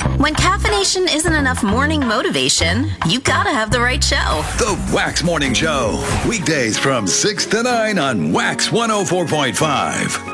When caffeination isn't enough morning motivation, you gotta have the right show. The Wax Morning Show. Weekdays from 6 to 9 on Wax 104.5.